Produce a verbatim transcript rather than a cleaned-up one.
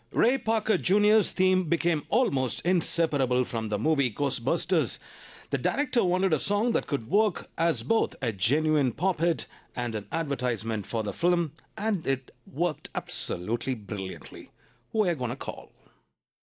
Ray Parker Junior's theme became almost inseparable from the movie Ghostbusters. The director wanted a song that could work as both a genuine pop hit and an advertisement for the film, and it worked absolutely brilliantly. Who are you gonna call?